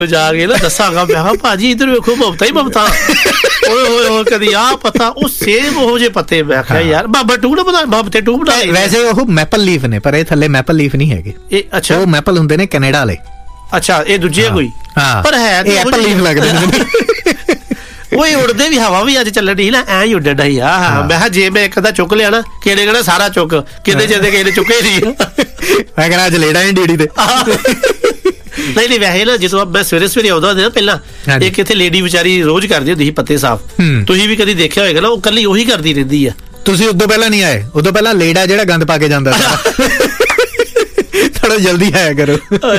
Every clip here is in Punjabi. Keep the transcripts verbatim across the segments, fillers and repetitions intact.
ਜਾ ਕੇ ਨਾ ਦੱਸਾਂਗਾ, ਮੈਂ ਕਿਹਾ ਭਾਜੀ ਇੱਧਰ ਵੇਖੋ ਮਮਤਾ ਹੀ ਮਮਤਾ, ਓਏ ਹੋਏ ਹੋਏ ਕਦੀ ਆਹ ਪਤਾ ਉਹ ਸੇਮ ਉਹੋ ਜਿਹੇ ਪੱਤੇ। ਮੈਂ ਕਿਹਾ ਯਾਰ ਬਾਬਾ ਟੂ ਨਾ ਬਣਾ, ਬਾਬਾ ਤੇ ਟੂ ਬਣਾ। ਵੈਸੇ ਉਹ ਮੈਪਲ ਲੀਫ ਨੇ, ਪਰ ਇਹ ਥੱਲੇ ਮੈਪਲ ਲੀਫ ਨਹੀਂ ਹੈਗੇ ਇਹ। ਅੱਛਾ, ਉਹ ਮੈਪਲ ਹੁੰਦੇ ਨੇ ਕੈਨੇਡਾ ਵਾਲੇ। ਅੱਛਾ, ਇਹ ਦੂਜੇ ਕੋਈ, ਪਰ ਹੈ ਐਪਲ ਲੀਫ ਲੱਗਦੇ ਨੇ। ਉਹ ਉੜਦੇ ਵੀ, ਹਵਾ ਵੀ ਅੱਜ ਚੱਲਣ ਡਈ ਨਾ, ਐਂ ਹੀ ਉੱਡਣ ਡਈ ਆ। ਮੈਂ ਕਿਹਾ ਜੇ ਮੈਂ ਇੱਕ ਅੱਧਾ ਚੁੱਕ ਲਿਆ ਨਾ, ਕਿਹੜੇ ਕਿਹੜਾ ਸਾਰਾ ਚੁੱਕ, ਕਿਤੇ ਜਿਹਦੇ ਕਿਸੇ ਨੇ ਚੁੱਕੇ ਨਹੀਂ। ਮੈਂ ਕਹਿੰਦਾ ਅੱਜ ਲੇੜਾ ਨਹੀਂ ਡਿਊਟੀ ਤੇ। ਨਹੀਂ ਨਹੀਂ, ਵੈਸੇ ਨਾ ਜਦੋਂ ਮੈਂ ਸਵੇਰੇ ਸਵੇਰੇ ਆਉਂਦਾ ਹੁੰਦਾ ਨਾ, ਪਹਿਲਾਂ ਇੱਕ ਇੱਥੇ ਲੇਡੀ ਵਿਚਾਰੀ ਰੋਜ਼ ਕਰਦੀ ਹੁੰਦੀ ਸੀ ਪੱਤੇ ਸਾਫ਼। ਤੁਸੀਂ ਵੀ ਕਦੀ ਦੇਖਿਆ ਹੋਏਗਾ ਨਾ, ਉਹ ਕੱਲੀ ਉਹੀ ਕਰਦੀ ਰਹਿੰਦੀ ਆ। ਤੁਸੀਂ ਉਦੋਂ ਪਹਿਲਾਂ ਨਹੀਂ ਆਏ? ਉਦੋਂ ਪਹਿਲਾਂ ਲੇਡਾ ਜਿਹੜਾ ਗੰਦ ਪਾ ਕੇ ਜਾਂਦਾ ਸੀ। ਥੋੜਾ ਜਲਦੀ ਆਇਆ ਕਰੋ।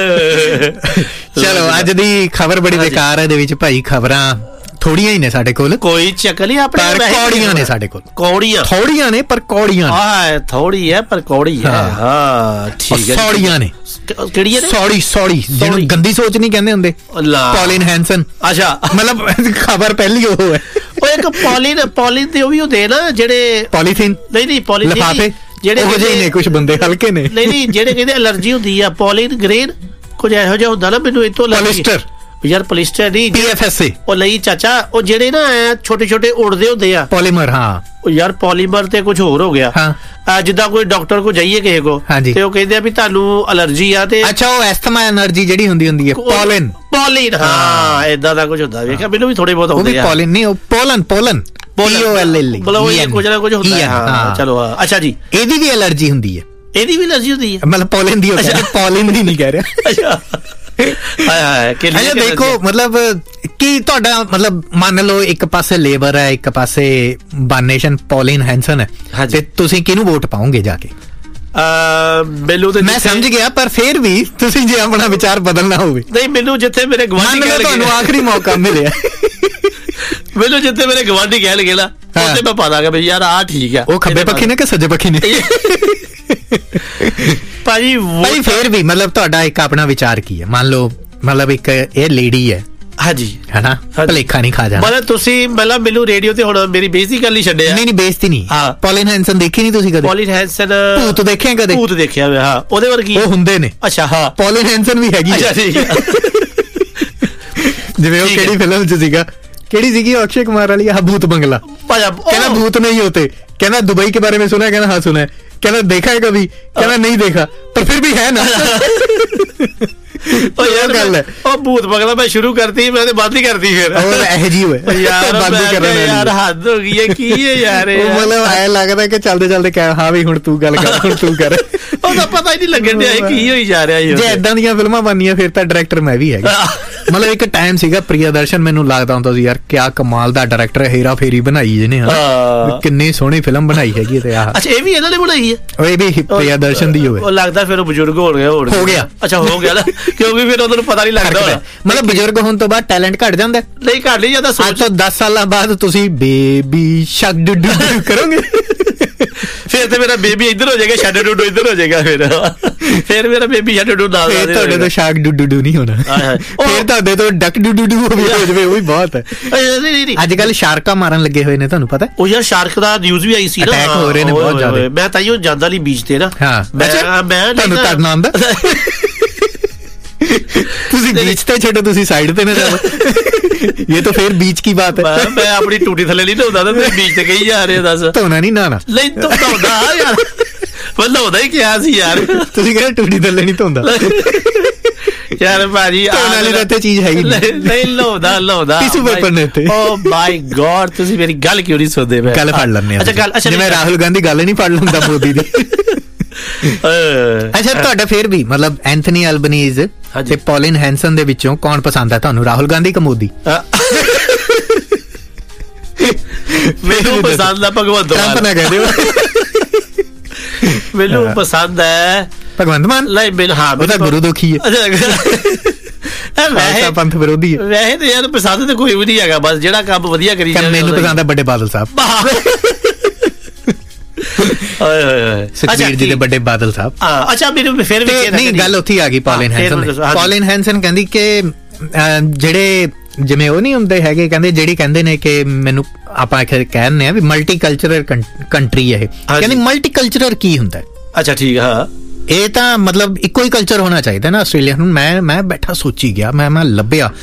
ਚਲੋ, ਅੱਜ ਦੀ ਖਬਰ ਬੜੀ ਬੇਕਾਰ ਹੈ। ਇਹਦੇ ਵਿੱਚ ਭਾਈ ਖਬਰਾਂ ਥੋੜੀਆਂ ਹੀ ਨੇ ਸਾਡੇ ਕੋਲ, ਕੋਈ ਚੱਕਰ ਨਹੀਂ। ਆਪਣੇ ਕੌੜੀਆਂ ਨੇ ਸਾਡੇ ਕੋਲ, ਕੌੜੀਆਂ ਥੋੜੀਆਂ ਨੇ ਪਰ ਕੌੜੀਆਂ। ਹਾਂ, ਥੋੜੀ ਹੈ ਪਰ ਕੌੜੀ ਹੈ। ਹਾਂ ਠੀਕ ਹੈ, ਸੌੜੀਆਂ ਨੇ। ਕਿਹੜੀ ਹੈ? ਸੌੜੀ, ਸੌੜੀ, ਜਿਹਨੂੰ ਗੰਦੀ ਸੋਚ ਨਹੀਂ ਕਹਿੰਦੇ ਹੁੰਦੇ। ਪੌਲਿਨ ਹੈਂਸਨ। ਅੱਛਾ, ਮਤਲਬ ਖਬਰ ਪਹਿਲੀ ਉਹ ਹੈ। ਉਹ ਇੱਕ ਪੌਲਿਨ, ਪੌਲਿਨ ਤੇ ਉਹ ਵੀ ਹੁੰਦੇ ਨਾ ਜਿਹੜੇ ਪੋਲੀਥੀਨ। ਨਹੀਂ ਨਹੀਂ, ਪੌਲੀਥੀਨ ਜਿਹੜੇ ਉਹ ਜਿਹੇ ਨੇ, ਕੁਝ ਬੰਦੇ ਹਲਕੇ ਨੇ। ਨਹੀਂ ਨਹੀਂ, ਜਿਹੜੇ ਕਹਿੰਦੇ ਐਲਰਜੀ ਹੁੰਦੀ ਆ, ਪੌਲਿਨ ਗ੍ਰੇਨ ਕੁਝ ਇਹੋ ਜਿਹਾ ਹੁੰਦਾ ਨਾ, ਮੈਨੂੰ ਇਤੋਂ ਪੋਲਿਸਟਰ ਯਾਰ, ਪੋਲਿਸਟਰ ਨਹੀਂ, ਪੀ ਐਫ ਐਸ ਏ ਉਹ ਲਈ ਚਾਚਾ, ਉਹ ਜਿਹੜੇ ਨਾ ਛੋਟੇ ਛੋਟੇ ਉੜਦੇ ਹੁੰਦੇ ਆ, ਪੋਲੀਮਰ। ਹਾਂ, ਉਹ ਯਾਰ ਪੋਲੀਮਰ ਤੇ ਕੁਝ ਹੋਰ ਹੋ ਗਿਆ। ਹਾਂ, ਜਿੱਦਾਂ ਕੋਈ ਡਾਕਟਰ ਕੋ ਜਾਈਏ ਕਿਸੇ ਕੋ, ਤੇ ਉਹ ਕਹਿੰਦੇ ਆ ਵੀ ਤੁਹਾਨੂੰ ਅਲਰਜੀ ਆ। ਤੇ ਅੱਛਾ, ਉਹ ਐਸਥਮਾ ਐਨਰਜੀ ਜਿਹੜੀ ਹੁੰਦੀ ਹੁੰਦੀ ਹੈ, ਪੋਲਨ, ਪੋਲਿਨ। ਹਾਂ, ਏਦਾਂ ਦਾ ਕੁਝ ਹੁੰਦਾ। ਵੇਖਿਆ, ਮੈਨੂੰ ਵੀ ਥੋੜੇ ਬਹੁਤ ਹੁੰਦੇ ਆ। ਪੋਲਿਨ ਨਹੀਂ, ਉਹ ਪੋਲਨ, ਪੋਲਨ, ਪੀ ਓ ਐਲ ਐਲ, ਕੁਝ ਨਾ ਕੁਝ ਹੁੰਦਾ ਹੈ। ਚਲੋ, ਅੱਛਾ ਜੀ, ਇਹਦੀ ਵੀ ਐਲਰਜੀ ਹੁੰਦੀ ਹੈ। ਇਹਦੀ ਵੀ ਐਲਰਜੀ ਹੁੰਦੀ ਹੈ, ਮਤਲਬ ਪੋਲਿਨ ਦੀ। ਪੋਲਿਨ ਦੀ ਨਹੀਂ ਕਹਿ ਰਿਹਾ। ਅੱਛਾ, ਦੇਖੋ, ਮਤਲਬ ਕੀ ਤੁਹਾਡਾ, ਮਤਲਬ ਮੰਨ ਲਓ ਇੱਕ ਪਾਸੇ ਲੇਬਰ ਹੈ, ਇੱਕ ਪਾਸੇ ਵਨ ਨੇਸ਼ਨ ਪੌਲਿਨ ਹੈਂਸਨ ਹੈ, ਤੇ ਤੁਸੀਂ ਕਿਹਨੂੰ ਵੋਟ ਪਾਓਗੇ ਜਾ ਕੇ? ਮੈਨੂੰ ਤਾਂ ਮੈਂ ਸਮਝ ਗਿਆ, ਪਰ ਫਿਰ ਵੀ ਤੁਸੀਂ ਜੇ ਆਪਣਾ ਵਿਚਾਰ ਬਦਲਣਾ ਹੋਵੇ। ਨਹੀਂ, ਮੈਨੂੰ ਜਿੱਥੇ ਮੇਰੇ ਗਵਾਂਢੀ, ਤੁਹਾਨੂੰ ਆਖਰੀ ਮੌਕਾ ਮਿਲਿਆ, ਮੈਨੂੰ ਜਿੱਥੇ ਮੇਰੇ ਗਵਾਂਢੀ ਕਹਿਣਗੇ ਨਾ, ਉੱਥੇ ਮੈਂ ਪਾ ਦਾਂਗਾ ਬਈ ਯਾਰ ਆਹ ਠੀਕ ਆ। ਉਹ ਖੱਬੇ ਪੱਖੀ ਨੇ ਕਿ ਸੱਜੇ ਪੱਖੀ ਨੇ? ਭਾਜੀ ਭਾਈ ਫੇਰ ਵੀ ਮਤਲਬ ਤੁਹਾਡਾ ਇੱਕ ਆਪਣਾ ਵਿਚਾਰ ਕੀ ਹੈ? ਮੰਨ ਲਓ ਮਤਲਬ ਇੱਕ ਇਹ ਲੇਡੀ ਹੈ, ਹਾਂਜੀ, ਹਨਾ, ਭਲੇਖਾ ਨਹੀਂ ਖਾ ਜਾਣਾ। ਮਤਲਬ ਤੁਸੀਂ ਮਤਲਬ ਮੈਨੂੰ ਰੇਡੀਓ ਤੇ ਹੁਣ ਮੇਰੀ ਬੇਇੱਜ਼ਤੀ ਕਰ ਲਈ ਛੱਡਿਆ? ਨਹੀਂ ਨਹੀਂ, ਬੇਇੱਜ਼ਤੀ ਨਹੀਂ। ਹਾਂ, ਪੌਲਿਨ ਹੈਂਸਨ ਦੇਖੀ ਨਹੀਂ ਤੁਸੀਂ ਕਦੇ? ਪੌਲਿਨ ਹੈਂਸਨ ਭੂਤ ਦੇਖਿਆ ਕਦੇ? ਭੂਤ ਦੇਖਿਆ ਹੋਇਆ। ਹਾਂ, ਉਹਦੇ ਵਰਗੀ ਉਹ ਹੁੰਦੇ ਨੇ। ਅੱਛਾ, ਹਾਂ, ਪੌਲਿਨ ਹੈਂਸਨ ਵੀ ਹੈਗੀ। ਅੱਛਾ, ਠੀਕ ਹੈ। ਜਿਵੇਂ ਉਹ ਕਿਹੜੀ ਫਿਲਮ ਚ ਸੀਗਾ, ਕਿਹੜੀ ਸੀਗੀ ਅਕਸ਼ੇ ਕੁਮਾਰ ਵਾਲੀ, ਆਹ ਭੂਤ ਬੰਗਲਾ। ਕਹਿੰਦਾ भूत नहीं होते, कहना दुबई के बारे में सुना है, कहना हाँ सुना है, कहना देखा है कभी, कहना नहीं देखा, पर फिर भी है ना। ਉਹ ਯਾਰ ਗੱਲ ਹੈ, ਉਹ ਭੂਤ ਬਗਲਾ ਮੈਂ ਸ਼ੁਰੂ ਕਰਤੀ, ਮੈਂ ਤੇ ਬੰਦ ਹੀ ਕਰਤੀ ਫਿਰ। ਉਹ ਇਹ ਜੀ ਹੋਏ ਯਾਰ, ਬੰਦ ਕਰਨ ਯਾਰ, ਹੱਦ ਹੋ ਗਈ ਹੈ। ਕੀ ਹੈ ਯਾਰ, ਉਹ ਮਤਲਬ ਐ ਲੱਗਦਾ ਕਿ ਚੱਲਦੇ ਚੱਲਦੇ ਕਹਿ, ਹਾਂ ਵੀ ਹੁਣ ਤੂੰ ਗੱਲ ਕਰ, ਹੁਣ ਤੂੰ ਕਰ। ਉਹ ਤਾਂ ਪਤਾ ਹੀ ਨਹੀਂ ਲੱਗਣ ਡਿਆ ਕੀ ਹੋਈ ਜਾ ਰਿਹਾ। ਜੇ ਏਦਾਂ ਦੀਆਂ ਫਿਲਮਾਂ ਬਣਨੀਆਂ ਫਿਰ ਤਾਂ ਡਾਇਰੈਕਟਰ ਮੈਂ ਵੀ ਹੈਗਾ। ਮਤਲਬ ਇੱਕ ਟਾਈਮ ਸੀਗਾ ਪ੍ਰਿਯਦਰਸ਼ਨ, ਮੈਨੂੰ ਲੱਗਦਾ ਹੁੰਦਾ ਸੀ ਯਾਰ ਕਿਆ ਕਮਾਲ ਦਾ ਡਾਇਰੈਕਟਰ, ਹੇਰਾ ਫੇਰੀ ਬਣਾਈ ਜਿਹਨੇ, ਕਿੰਨੀ ਸੋਹਣੀ ਫਿਲਮ ਬਣਾਈ ਹੈਗੀ। ਤੇ ਆਹ ਅੱਛਾ, ਇਹ ਵੀ ਇਹਨਾਂ ਨੇ ਬਣਾਈ ਹੈ? ਉਹ ਇਹ ਵੀ ਪ੍ਰਿਯਦਰਸ਼ਨ ਦੀ ਹੋਵੇ। ਉਹ ਲੱਗਦਾ ਫਿਰ ਉਹ ਬਜ਼ੁਰਗ ਹੋ ਗਿਆ, ਹੋ ਗਿਆ। ਅੱਛਾ, ਹੋ ਗਿਆ ਨਾ, ਕਿਉਂਕਿ ਫਿਰ ਉਹਨਾਂ ਨੂੰ ਪਤਾ ਨਹੀਂ ਲੱਗਦਾ। ਮਤਲਬ ਬਜ਼ੁਰਗ ਹੋਣ ਤੋਂ ਬਾਅਦ ਟੈਲੈਂਟ ਘਟ ਜਾਂਦਾ? ਨਹੀਂ, ਘਟ ਨਹੀਂ ਜਾਂਦਾ। ਅੱਜ ਤੋਂ ਦਸ ਸਾਲਾਂ ਬਾਅਦ ਤੁਸੀਂ ਬੇਬੀ ਸ਼ਕ ਡੁੱਡੂ ਕਰੋਗੇ, ਫਿਰ ਤੇ ਮੇਰਾ ਬੇਬੀ ਇੱਧਰ ਹੋ ਜਾਏਗਾ, ਸ਼ਕ ਡੁੱਡੂ ਇੱਧਰ ਹੋ ਜਾਏਗਾ। ਫਿਰ ਫਿਰ ਮੇਰਾ ਬੇਬੀ ਸ਼ਕ ਡੁੱਡੂ ਨਾਲ, ਤੁਹਾਡੇ ਤੋਂ ਸ਼ਕ ਡੁੱਡੂ ਨਹੀਂ ਹੋਣਾ, ਫਿਰ ਤੁਹਾਡੇ ਤੋਂ ਡਕ ਡੁੱਡੂ ਹੋ ਜਾਵੇ, ਉਹ ਵੀ ਬਹੁਤ ਹੈ। ਅੱਜ ਕੱਲ ਸ਼ਾਰਕਾਂ ਮਾਰਨ ਲੱਗੇ ਹੋਏ ਨੇ, ਤੁਹਾਨੂੰ ਪਤਾ? ਉਹ ਯਾਰ ਸ਼ਾਰਕ ਦਾ ਨਿਊਜ਼ ਵੀ ਆਈ ਸੀ, ਅਟੈਕ ਹੋ ਰਹੇ ਨੇ ਬਹੁਤ ਜ਼ਿਆਦਾ। ਮੈਂ ਤਾਈਓ ਜਾਂਦਾ ਨਹੀਂ ਬੀਚ ਤੇ ਨਾ। ਹਾਂ, ਮੈਂ ਤੁਹਾਨੂੰ ਤੜਨਾ ਆਉਂਦਾ? ਤੁਸੀਂ ਬੀਚ ਤੇ ਛੱਡੋ, ਤੁਸੀਂ ਸਾਈਡ ਤੇ ਨਾ ਜਾਓ। ਇਹ ਤਾਂ ਫੇਰ ਬੀਚ ਕੀ ਬਾਤ ਹੈ। ਮੈਂ ਆਪਣੀ ਟੂਟੀ ਥੱਲੇ ਨਹੀਂ ਧੋਦਾ, ਤੁਸੀਂ ਬੀਚ ਤੇ ਕਹੀ ਜਾ ਰਹੇ ਹੋ। ਦੱਸ, ਧੋਣਾ ਨਹੀਂ? ਨਾ ਨਾ, ਨਹੀਂ ਧੋਦਾ ਯਾਰ, ਮੈਂ ਧੋਦਾ ਹੀ ਕਿਹਾ ਸੀ ਯਾਰ। ਤੁਸੀਂ ਕਹਿੰਦੇ ਟੂਟੀ ਥੱਲੇ ਨਹੀਂ ਧੋਂਦਾ ਯਾਰ? ਭਾਜੀ ਧੋਣ ਵਾਲੀ ਤਾਂ ਇੱਥੇ ਚੀਜ਼ ਹੈਗੀ ਨਹੀਂ। ਲੋਦਾ ਲੋਦਾ ਟਿਸ਼ੂ ਪੇਪਰ ਨੇ ਇੱਥੇ। ਓ ਮਾਈ ਗॉड, ਤੁਸੀਂ ਮੇਰੀ ਗੱਲ ਕਿਉਂ ਨਹੀਂ ਸੁਣਦੇ? ਗੱਲ ਫੜ ਲੈਂਦੇ ਆ। ਅੱਛਾ, ਗੱਲ ਜਿਵੇਂ ਰਾਹੁਲ ਗਾਂਧੀ ਗੱਲ ਨਹੀਂ ਫੜ ਲੈਂਦਾ ਮੋਦੀ ਦੀ। ਅੱਛਾ, ਤੁਹਾਡਾ ਫੇਰ ਵੀ ਮਤਲਬ ਐਂਥਨੀ ਐਲਬਨੀਜ਼ ਤੇ ਪੌਲਿਨ ਹੈਂਸਨ ਦੇ ਵਿੱਚੋਂ ਕੌਣ ਪਸੰਦ ਹੈ ਤੁਹਾਨੂੰ, ਰਾਹੁਲ ਗਾਂਧੀ ਕਿ ਮੋਦੀ? ਮੈਨੂੰ ਪਸੰਦ ਆ ਭਗਵੰਤ ਮਾਨ। ਟਰੰਪ ਨਾ ਕਹਿ ਦਿਓ। ਮੈਨੂੰ ਪਸੰਦ ਹੈ ਭਗਵੰਤ ਮਾਨ। ਨਹੀਂ, ਹਾਂ, ਉਹ ਤਾਂ ਗੁਰੂ ਦੁਖੀ ਹੈ, ਪੰਥ ਵਿਰੋਧੀ ਹੈ। ਵੈਸੇ ਤੇ ਯਾਰ ਪਸੰਦ ਤੇ ਕੋਈ ਵੀ ਨਹੀਂ ਹੈਗਾ, ਬਸ ਜਿਹੜਾ ਕੰਮ ਵਧੀਆ ਕਰੀ ਜਾਂਦਾ। ਮੈਨੂੰ ਪਸੰਦ ਹੈ ਵੱਡੇ ਬਾਦਲ ਸਾਹਿਬ। ਸੁਖਬੀਰ ਜੀ ਦੇ ਵੱਡੇ ਬਾਦਲ ਸਾਹਿਬ। ਅੱਛਾ, ਮੈਨੂੰ ਫਿਰ ਵੀ ਨਹੀਂ, ਗੱਲ ਉੱਥੇ ਆ ਗਈ ਪੌਲਿਨ ਹੈਂਸਨ। ਪੌਲਿਨ ਹੈਂਸਨ ਕਹਿੰਦੀ ਕਿ ਜਿਹੜੇ ਜਿਵੇਂ ਉਹ ਨਹੀਂ ਹੁੰਦੇ ਹੈਗੇ, ਕਹਿੰਦੇ ਜਿਹੜੀ ਕਹਿੰਦੇ ਨੇ ਕਿ ਮੈਨੂੰ ਆਪਾਂ ਕਹਿੰਦੇ ਆ ਵੀ ਮਲਟੀ ਕਲਚਰਲ ਕੰਟਰੀ ਹੈ ਇਹ, ਕਹਿੰਦੀ ਮਲਟੀ ਕਲਚਰਲ ਕੀ ਹੁੰਦਾ? ਅੱਛਾ, ਠੀਕ ਹੈ। ਇਹ ਤਾਂ ਮਤਲਬ ਇੱਕੋ ਹੀ ਕਲਚਰ ਹੋਣਾ ਚਾਹੀਦਾ ਨਾ ਆਸਟ੍ਰੇਲੀਆ ਨੂੰ। ਮੈਂ ਮੈਂ ਬੈਠਾ ਸੋਚੀ ਗਿਆ, ਮੈਂ ਮੈਂ ਲੱਭਿਆ